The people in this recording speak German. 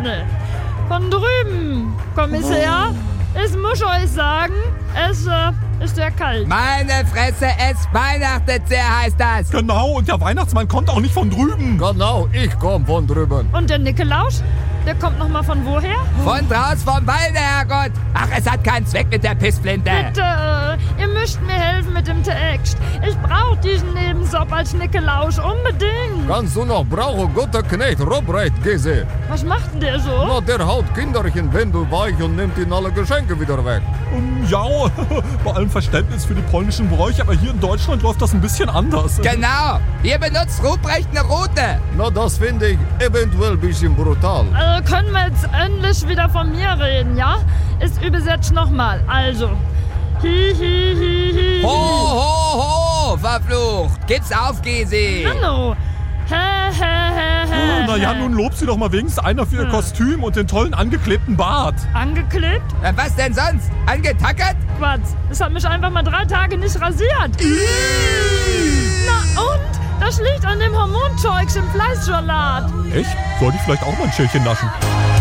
Ne. Von drüben, Kommissär. Ich muss euch sagen, es ist sehr kalt. Meine Fresse, es weihnachtet sehr, heißt das. Genau, und der Weihnachtsmann kommt auch nicht von drüben. Genau, ich komm von drüben. Und der Nikolaus? Der kommt noch mal von woher? Von draus vom Walde, Herrgott. Ach, es hat keinen Zweck mit der Pissflinte. Bitte, ihr müsst mir helfen mit dem Text. Ich brauche diesen Nebenjob als Nikolaus unbedingt. Kannst du noch brauchen, guter Knecht, Robreit, Gese. Was macht denn der so? Na, der haut Kinderchen Wendel weich und nimmt ihnen alle Geschenke wieder weg. Ja, bei allem Verständnis für die polnischen Bräuche, aber hier in Deutschland läuft das ein bisschen anders. Genau, hier benutzt Ruprecht eine Rute. Na, das finde ich eventuell ein bisschen brutal. Können wir jetzt endlich wieder von mir reden, ja? Ich übersetze nochmal. Also. Hi, hi, hi, hi. Ho, ho, ho, verflucht. Gib's auf, Gysi. Hallo. Naja, nun lobt sie doch mal wenigstens einer für ihr Kostüm und den tollen angeklebten Bart. Angeklebt? Was denn sonst? Angetackert? Quatsch. Das hat mich einfach mal 3 Tage nicht rasiert. Na und? Das liegt an dem Hormonzeugs im Fleischsalat. Echt? Sollte ich vielleicht auch mal ein Schälchen naschen?